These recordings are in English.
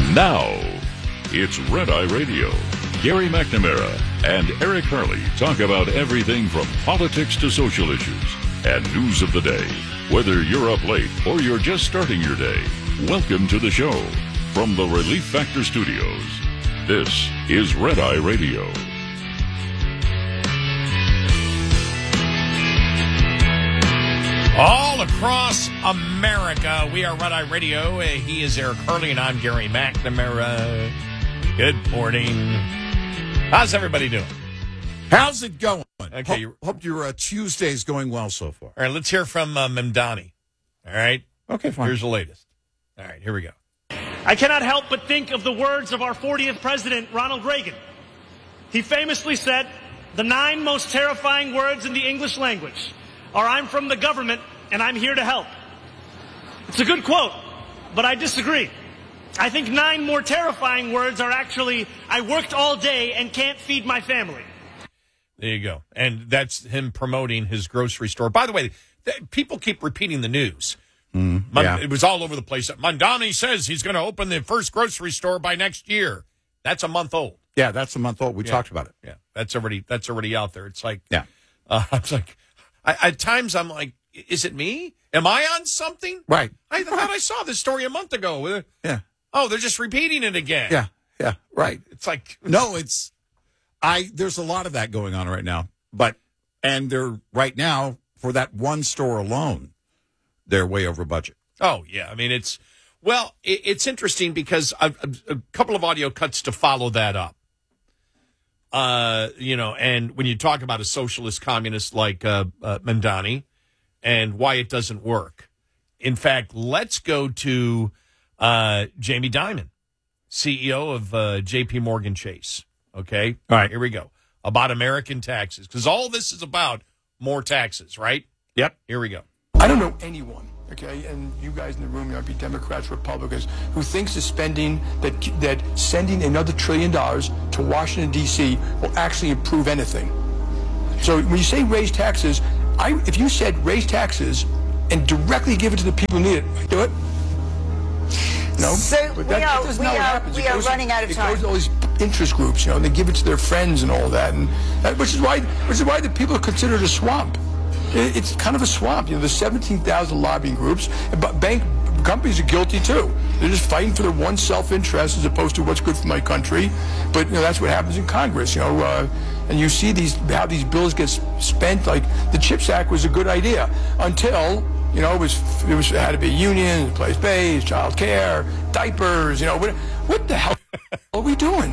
Now, it's Red Eye Radio. Gary McNamara and Eric Harley talk about everything from politics to social issues and news of the day. Whether you're up late or you're just starting your day, welcome to the show. From the Relief Factor Studios, this is Red Eye Radio. All across America, we are Red Eye Radio. He is Eric Harley, and I'm Gary McNamara. Good morning. How's everybody doing? How's it going? Okay. Hope your Tuesday's going well so far. All right, let's hear from Mamdani. All right? Okay, fine. Here's the latest. All right, here we go. I cannot help but think of the words of our 40th president, Ronald Reagan. He famously said, "The 9 most terrifying words in the English language are I'm from the government and I'm here to help." It's a good quote, but I disagree. I think 9 more terrifying words are actually, I worked all day and can't feed my family. There you go. And that's him promoting his grocery store. By the way, people keep repeating the news. Yeah. It was all over the place. Mamdani says he's going to open the first grocery store by next year. That's a month old. Yeah, that's a month old. We talked about it. Yeah, that's already out there. It's like, Yeah. It's like, at times I'm like, is it me? Am I on something? Right. I thought I saw this story a month ago. Yeah. Oh, they're just repeating it again. Yeah, right. It's like, No, there's a lot of that going on right now. And they're right now, for that one store alone, they're way over budget. oh yeah. I mean, it's interesting because a couple of audio cuts to follow that up. And when you talk about a socialist communist like Mamdani and why it doesn't work. In fact, let's go to Jamie Dimon, CEO of JP Morgan Chase. Okay? All right. Here we go. About American taxes. Because all this is about more taxes, right? Yep. Here we go. I don't know anyone, okay, and you guys in the room, you might be Democrats, Republicans, who thinks the spending, that sending another $1 trillion to Washington, D.C. will actually improve anything. So when you say raise taxes, if you said raise taxes and directly give it to the people who need it, I'd do it. No, So but we that's not what happens. are running out of time. It goes to all these interest groups, and they give it to their friends and all that, which is why the people consider it a swamp. It's kind of a swamp. There's 17,000 lobbying groups, but bank companies are guilty too. They're just fighting for their one self-interest as opposed to what's good for my country. But that's what happens in Congress. And you see how these bills get spent. Like the CHIPS Act was a good idea until it had to be union, place-based, child care, diapers. What the hell are we doing?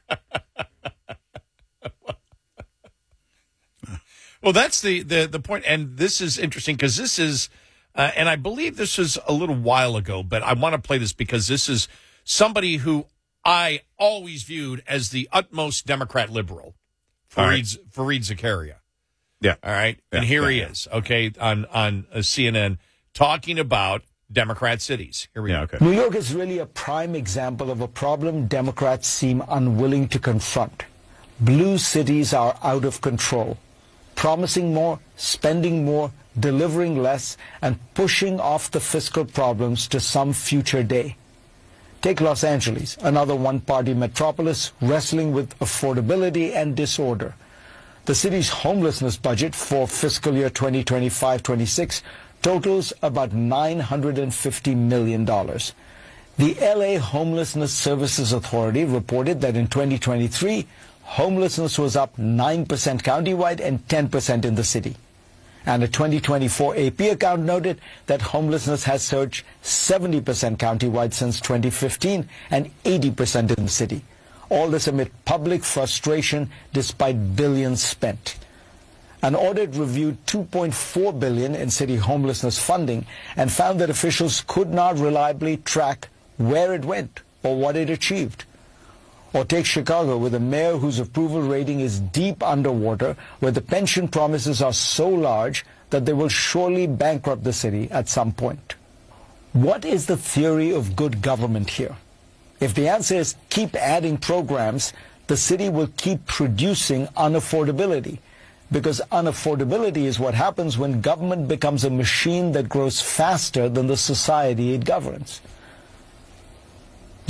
Well, that's the point, and this is interesting because this is, and I believe this was a little while ago, but I want to play this because this is somebody who I always viewed as the utmost Democrat liberal, Fareed Zakaria. Yeah. All right, and here he is, okay, on CNN talking about Democrat cities. Here we go. Okay. New York is really a prime example of a problem Democrats seem unwilling to confront. Blue cities are out of control, promising more, spending more, delivering less, and pushing off the fiscal problems to some future day. Take Los Angeles, another one-party metropolis wrestling with affordability and disorder. The city's homelessness budget for fiscal year 2025-26 totals about $950 million. The LA Homelessness Services Authority reported that in 2023, homelessness was up 9% countywide and 10% in the city. And a 2024 AP account noted that homelessness has surged 70% countywide since 2015 and 80% in the city. All this amid public frustration despite billions spent. An audit reviewed $2.4 billion in city homelessness funding and found that officials could not reliably track where it went or what it achieved. Or take Chicago, with a mayor whose approval rating is deep underwater, where the pension promises are so large that they will surely bankrupt the city at some point. What is the theory of good government here? If the answer is keep adding programs, the city will keep producing unaffordability, because unaffordability is what happens when government becomes a machine that grows faster than the society it governs.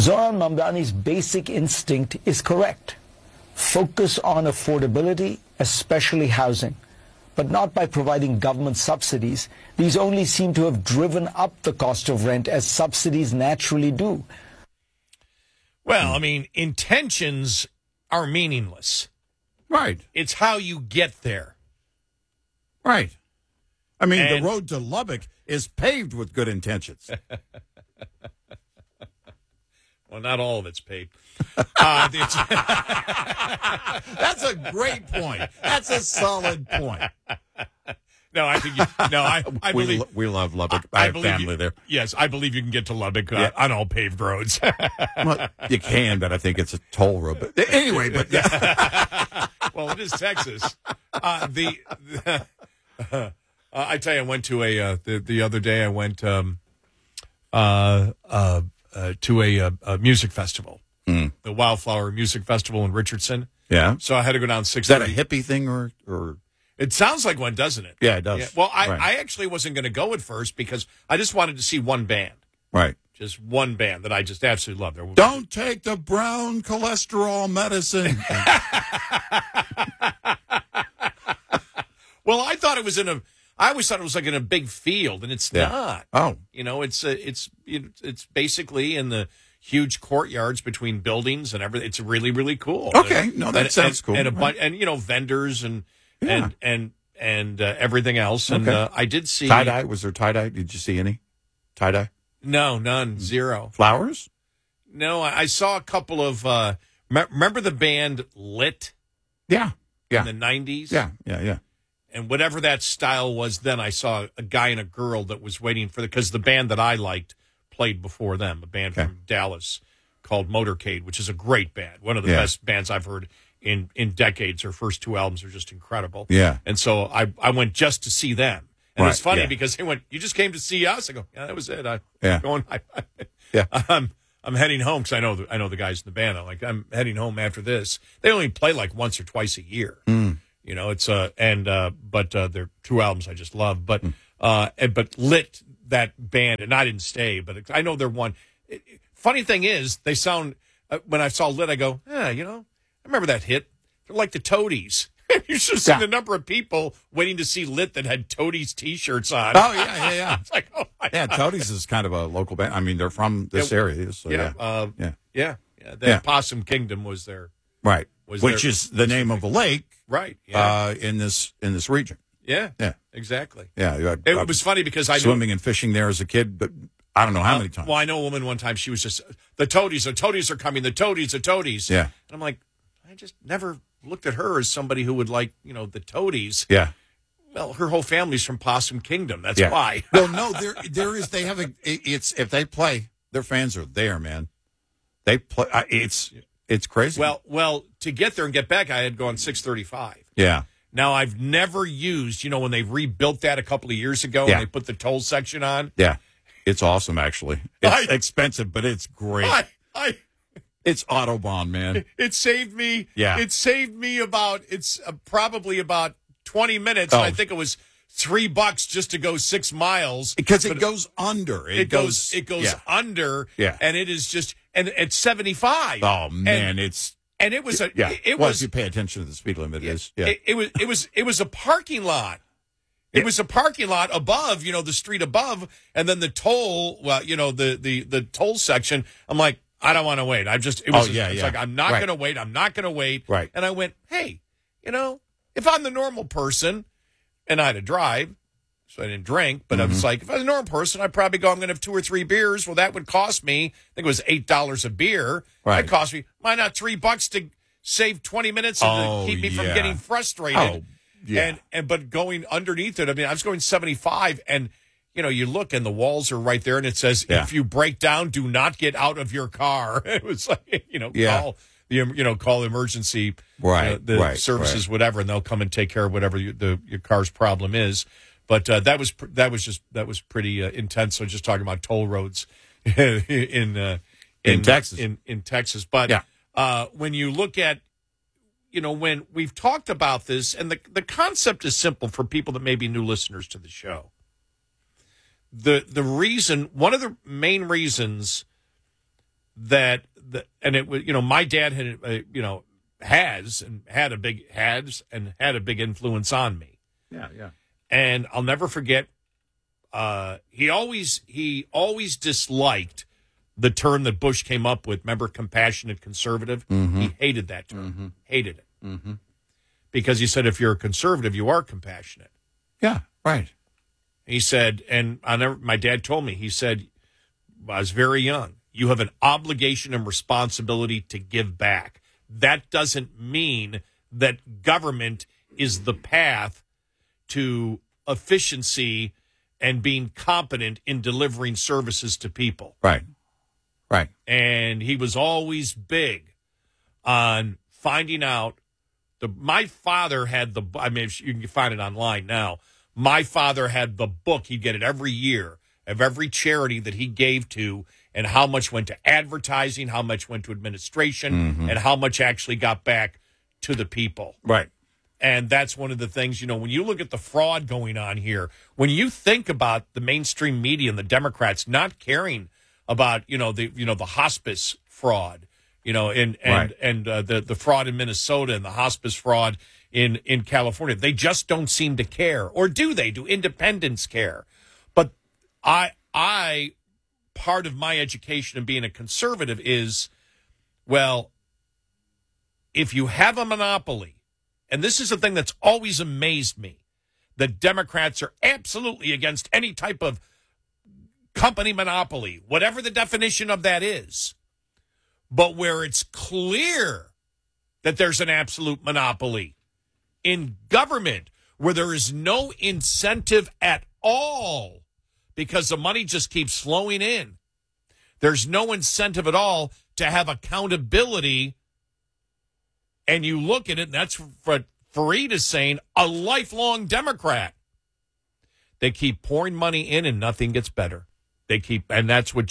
Zoran Mamdani's basic instinct is correct. Focus on affordability, especially housing, but not by providing government subsidies. These only seem to have driven up the cost of rent, as subsidies naturally do. Well, I mean, intentions are meaningless. Right. It's how you get there. Right. I mean, And- the road to Lubbock is paved with good intentions. Well, not all of it's paved. That's a great point. That's a solid point. No, I think I believe we love Lubbock. I have believe family you, there. Yes, I believe you can get to Lubbock Yeah. on all paved roads. Well, you can, but I think it's a toll road. But anyway, but Well, it is Texas. I tell you, I went to the other day. I went to a music festival, the Wildflower Music Festival in Richardson. yeah. So I had to go down Is that a 6:30. hippie thing or It sounds like one, doesn't it? Yeah, it does. Well, Right. I actually wasn't going to go at first because I just wanted to see one band, right? just one band that I just absolutely loved. Don't take the brown cholesterol medicine. Well, I thought it was I always thought it was like in a big field, and it's Yeah. not. Oh. You know, it's basically in the huge courtyards between buildings and everything. It's really, really cool. Okay. No, that sounds cool. And Right. and vendors and Yeah. and everything else. And Okay. I did see Tie-dye? Was there tie-dye? Did you see any tie-dye? No, none, zero. Flowers? No, I saw a couple of. Remember the band Lit Yeah. Yeah. in the 90s? Yeah. Yeah. Yeah. And whatever that style was then, I saw a guy and a girl that was waiting for because the band that I liked played before them, a band Okay. from Dallas called Motorcade, which is a great band, one of the Yeah. best bands I've heard in decades. Their first two albums are just incredible. Yeah. And so I went just to see them. And Right, it's funny yeah. because they went, "You just came to see us?" I go, "Yeah, that was it." Yeah. Yeah. I'm heading home because I know the guys in the band. I'm heading home after this. They only play like once or twice a year. You know, it's but their two albums I just love. But but Lit, that band, and I didn't stay, but I know they're one. Funny thing is, they sound when I saw Lit, I go, you know, I remember that hit. They're like the Toadies. You should have seen Yeah. the number of people waiting to see Lit that had Toadies T-shirts on. Oh, yeah. Yeah. It's like, oh my Yeah. God. Toadies is kind of a local band. I mean, they're from this area. So yeah. Yeah. The Yeah. Possum Kingdom was their Right. Was Which there- is the name of a lake right. Yeah, in this region. yeah, Yeah. exactly. Yeah. It was funny because I knew swimming and fishing there as a kid, but I don't know how many times. Well, I know a woman one time. She was just the Toadies are coming. The Toadies. Yeah. And I'm like, I just never looked at her as somebody who would like the Toadies. Yeah. Well, her whole family's from Possum Kingdom. That's Yeah. why. Well, no, there is. They have it's if they play, their fans are there, man. They play. It's crazy. Well, to get there and get back, I had gone 6:35. yeah. Now I've never used. When they rebuilt that a couple of years ago Yeah. and they put the toll section on. Yeah. It's awesome, actually. It's expensive, but it's great. It's Autobahn, man. It saved me. Yeah. It saved me probably about 20 minutes. Oh. And I think it was $3 just to go 6 miles Because it goes under. It goes yeah. under. Yeah. And it is just, and it's 75. Oh, man. And it was Yeah. it well, was, if you pay attention to the speed limit, it is. Yeah. it was a parking lot. It was a parking lot above, the street above, and then the toll. Well, the toll section. I'm like, I don't want to wait. It's like I'm not Right. going to wait. I'm not going to wait. Right. And I went, hey, if I'm the normal person, and I had to drive, so I didn't drink, but I was like, if I was a normal person, I'd probably go, I'm going to have 2 or 3 beers. Well, that would cost me, I think it was $8 a beer. Right. That cost me, why not $3 to save 20 minutes and to keep me from yeah. getting frustrated? Oh, yeah. But going underneath it, I mean, I was going 75, and you look and the walls are right there, and it says, Yeah. if you break down, do not get out of your car. It was like, Yeah. call emergency Right, the right, services, whatever, and they'll come and take care of whatever your car's problem is. But that was pretty intense. So just talking about toll roads in Texas. in Texas. But Yeah. when you look at when we've talked about this, and the concept is simple for people that may be new listeners to the show. The reason, one of the main reasons and it was, my dad had, had a big influence on me. Yeah, yeah. And I'll never forget, he always disliked the term that Bush came up with. Remember, compassionate conservative? Mm-hmm. He hated that term. Mm-hmm. Hated it. Mm-hmm. Because he said, if you're a conservative, you are compassionate. Yeah, right. He said, and my dad told me, he said, I was very young, you have an obligation and responsibility to give back. That doesn't mean that government is the path to efficiency and being competent in delivering services to people. Right. Right. And he was always big on finding out. My father had you can find it online now. My father had the book. He'd get it every year of every charity that he gave to and how much went to advertising, how much went to administration, and how much actually got back to the people. Right. And that's one of the things, when you look at the fraud going on here, when you think about the mainstream media and the Democrats not caring about, the hospice fraud, the fraud in Minnesota and the hospice fraud in California, they just don't seem to care. Or do they? Do independents care? But I part of my education and being a conservative is, well, if you have a monopoly, and this is the thing that's always amazed me, the Democrats are absolutely against any type of company monopoly, whatever the definition of that is. But where it's clear that there's an absolute monopoly in government, where there is no incentive at all because the money just keeps flowing in, there's no incentive at all to have accountability. And you look at it, and that's what Fareed is saying, a lifelong Democrat. They keep pouring money in, and nothing gets better. And that's what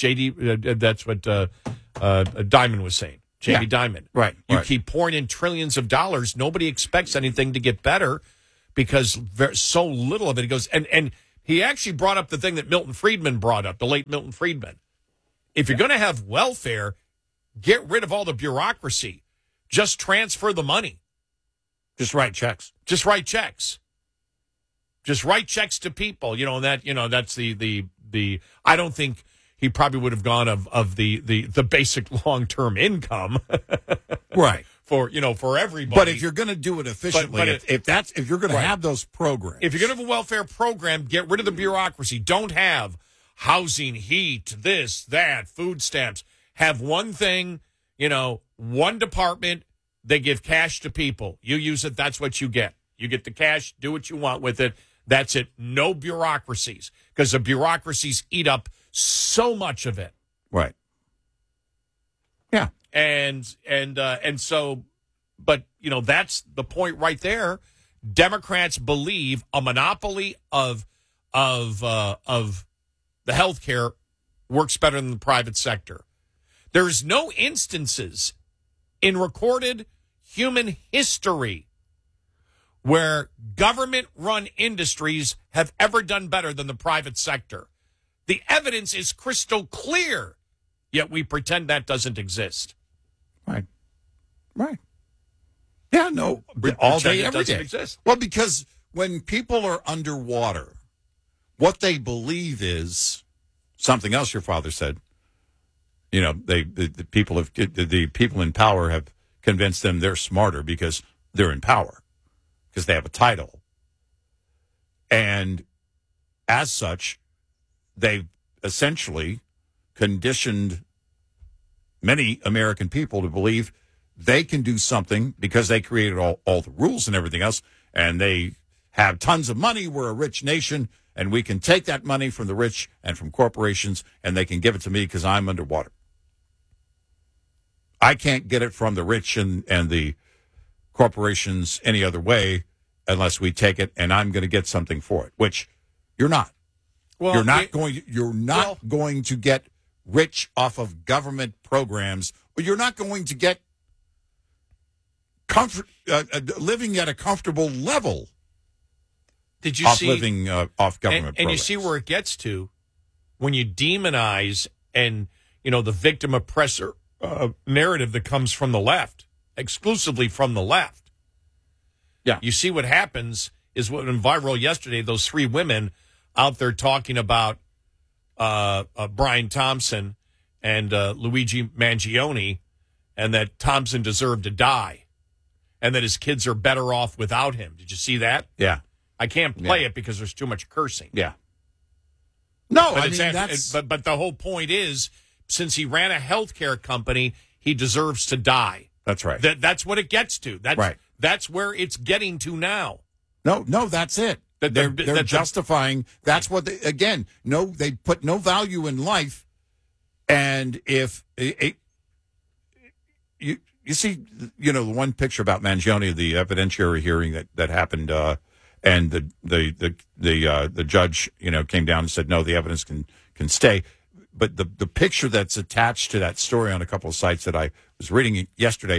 Diamond was saying, Jamie Dimon. Right. You keep pouring in trillions of dollars. Nobody expects anything to get better because so little of it goes. And he actually brought up the thing that Milton Friedman brought up, the late Milton Friedman. If you're going to have welfare, get rid of all the bureaucracy. Just transfer the money. Just write checks. Just write checks. Just write checks to people. That's the I don't think he probably would have gone of the basic long-term income. Right. For everybody. But if you're going to do it efficiently, if you're going to have those programs. If you're going to have a welfare program, get rid of the bureaucracy. Don't have housing, heat, this, that, food stamps. Have one thing, one department, they give cash to people. You use it, that's what you get. You get the cash, do what you want with it. That's it. No bureaucracies, because the bureaucracies eat up so much of it. Right. Yeah. And so, but that's the point right there. Democrats believe a monopoly of the healthcare works better than the private sector. There's no instances in recorded human history where government-run industries have ever done better than the private sector. The evidence is crystal clear, yet we pretend that doesn't exist. Right. Right. Yeah, no, We all pretend day, it every doesn't day. exist. Well, because when people are underwater, what they believe is something else your father said. The people in power have convinced them they're smarter because they're in power, because they have a title. And as such, they've essentially conditioned many American people to believe they can do something because they created all the rules and everything else, and they have tons of money. We're a rich nation, and we can take that money from the rich and from corporations, and they can give it to me because I'm underwater. I can't get it from the rich and the corporations any other way unless we take it, and I'm going to get something for it, which you're not. Well, You're not going to get rich off of government programs, or you're not going to get living at a comfortable level. Did you see living off government and programs. you see where it gets to when you demonize and the victim oppressor narrative that comes from the left, exclusively from the left. Yeah. You see what happens is what went viral yesterday, those 3 women out there talking about Brian Thompson and Luigi Mangione, and that Thompson deserved to die, and that his kids are better off without him. Did you see that? Yeah. I can't play it because there's too much cursing. Yeah. No, but I mean, that's... But the whole point is, since he ran a healthcare company, he deserves to die. That's right. That's what it gets to. That's right. That's where it's getting to now. No, that's it. They're justifying. That's what they, again. No, they put no value in life, and if you see, the one picture about Mangione, the evidentiary hearing that happened, and the judge, came down and said no, the evidence can stay. But the picture that's attached to that story on a couple of sites that I was reading yesterday,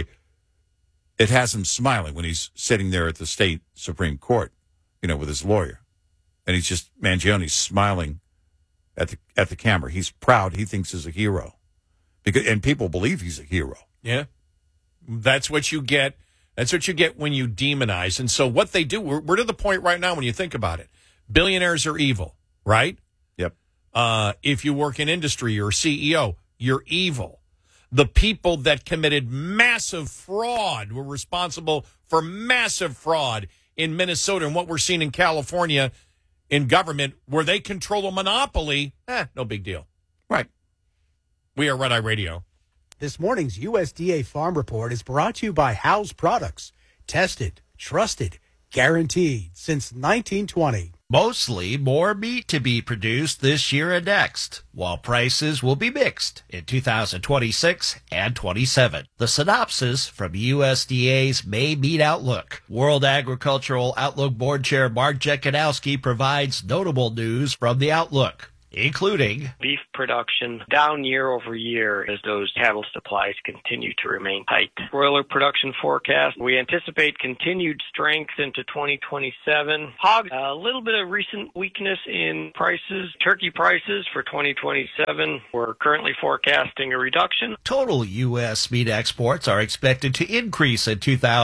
it has him smiling when he's sitting there at the state Supreme Court, with his lawyer, and he's just Mangione's smiling at the camera. He's proud. He thinks he's a hero, and people believe he's a hero. Yeah, that's what you get. That's what you get when you demonize. And so what they do, we're to the point right now when you think about it. Billionaires are evil, right? Yep. If you work in industry, you're a CEO, you're evil. The people that committed massive fraud were responsible for massive fraud in Minnesota, and what we're seeing in California in government, where they control a monopoly, no big deal. Right. We are Red Eye Radio. This morning's USDA Farm Report is brought to you by House Products. Tested, trusted, guaranteed since 1920. Mostly more meat to be produced this year and next, while prices will be mixed in 2026 and 27. The synopsis from USDA's May Meat Outlook. World Agricultural Outlook Board Chair Mark Jekanowski provides notable news from the Outlook, including beef production down year over year as those cattle supplies continue to remain tight. Broiler production forecast, we anticipate continued strength into 2027. Hogs, a little bit of recent weakness in prices. Turkey prices for 2027, we're currently forecasting a reduction. Total U.S. meat exports are expected to increase in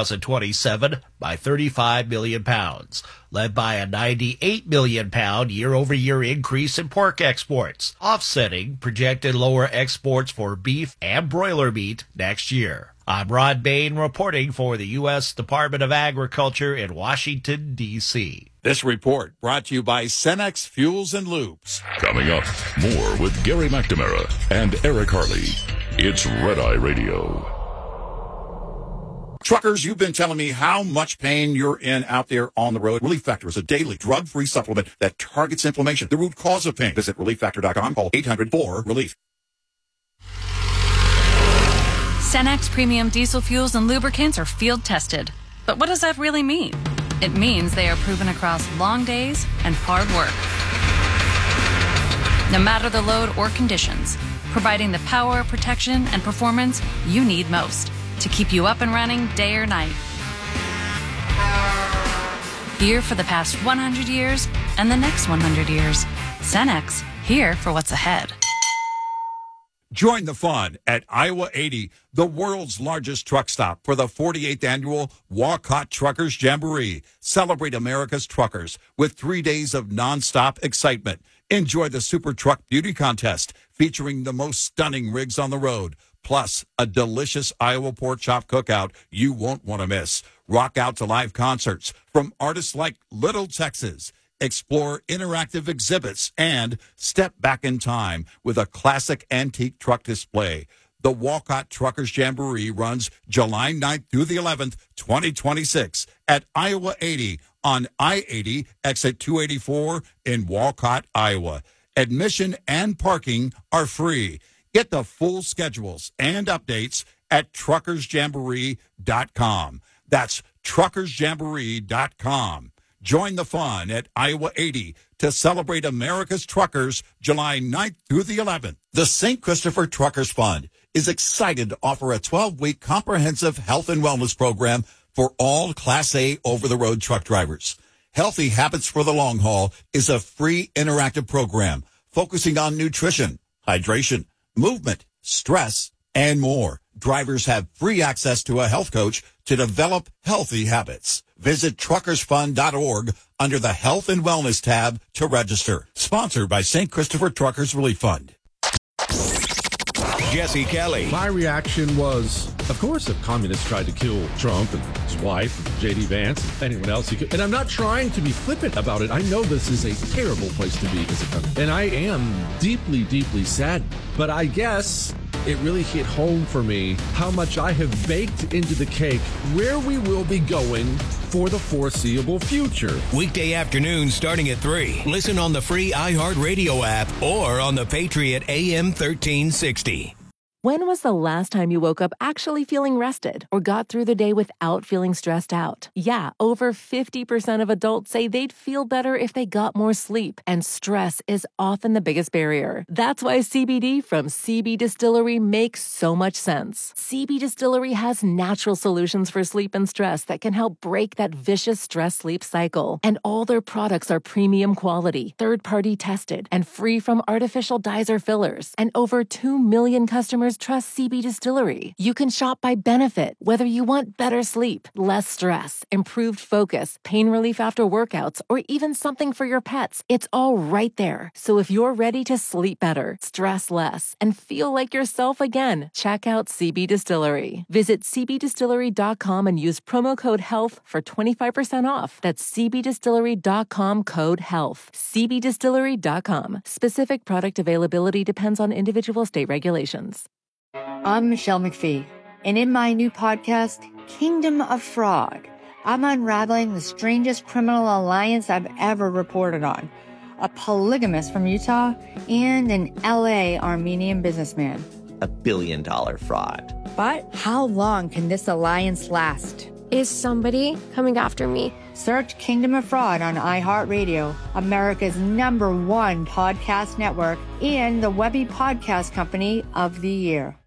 2027 by 35 million pounds, led by a 98 million pound year-over-year increase in pork exports, offsetting projected lower exports for beef and broiler meat next year. I'm Rod Bain reporting for the U.S. Department of Agriculture in Washington, D.C. This report brought to you by Cenex Fuels and Lubes. Coming up, more with Gary McNamara and Eric Harley. It's Red Eye Radio. Truckers, you've been telling me how much pain you're in out there on the road. Relief Factor is a daily drug-free supplement that targets inflammation, the root cause of pain. Visit ReliefFactor.com. Call 800-4-RELIEF. Cenex Premium Diesel Fuels and Lubricants are field tested. But what does that really mean? It means they are proven across long days and hard work. No matter the load or conditions, providing the power, protection, and performance you need most to keep you up and running day or night. Here for the past 100 years and the next 100 years. Cenex, here for what's ahead. Join the fun at Iowa 80, the world's largest truck stop, for the 48th annual Walcott Truckers Jamboree. Celebrate America's truckers with 3 days of nonstop excitement. Enjoy the Super Truck Beauty Contest featuring the most stunning rigs on the road, plus a delicious Iowa pork chop cookout you won't want to miss. Rock out to live concerts from artists like Little Texas. Explore interactive exhibits and step back in time with a classic antique truck display. The Walcott Truckers Jamboree runs July 9th through the 11th, 2026 at Iowa 80 on I-80, exit 284 in Walcott, Iowa. Admission and parking are free. Get the full schedules and updates at truckersjamboree.com. That's truckersjamboree.com. Join the fun at Iowa 80 to celebrate America's truckers July 9th through the 11th. The St. Christopher Truckers Fund is excited to offer a 12-week comprehensive health and wellness program for all Class A over-the-road truck drivers. Healthy Habits for the Long Haul is a free interactive program focusing on nutrition, hydration, movement, stress, and more. Drivers have free access to a health coach to develop healthy habits. Visit truckersfund.org under the Health and Wellness tab to register. Sponsored by St. Christopher Truckers Relief Fund. Jesse Kelly. My reaction was, of course, if communists tried to kill Trump and his wife, and J.D. Vance, and anyone else he could. And I'm not trying to be flippant about it. I know this is a terrible place to be as a country. And I am deeply, deeply saddened. But I guess it really hit home for me how much I have baked into the cake where we will be going for the foreseeable future. Weekday afternoons starting at 3. Listen on the free iHeartRadio app or on the Patriot AM 1360. When was the last time you woke up actually feeling rested or got through the day without feeling stressed out? Yeah, over 50% of adults say they'd feel better if they got more sleep, and stress is often the biggest barrier. That's why CBD from CB Distillery makes so much sense. CB Distillery has natural solutions for sleep and stress that can help break that vicious stress-sleep cycle. And all their products are premium quality, third-party tested, and free from artificial dyes or fillers. And over 2 million customers trust CB Distillery. You can shop by benefit, whether you want better sleep, less stress, improved focus, pain relief after workouts, or even something for your pets. It's all right there. So if you're ready to sleep better, stress less, and feel like yourself again, check out CB Distillery. Visit cbdistillery.com and use promo code HEALTH for 25% off. That's cbdistillery.com code HEALTH. cbdistillery.com. Specific product availability depends on individual state regulations. I'm Michelle McPhee, and in my new podcast, Kingdom of Fraud, I'm unraveling the strangest criminal alliance I've ever reported on. A polygamist from Utah and an LA Armenian businessman. $1 billion fraud. But how long can this alliance last? Is somebody coming after me? Search Kingdom of Fraud on iHeartRadio, America's #1 podcast network, and the Webby Podcast Company of the Year.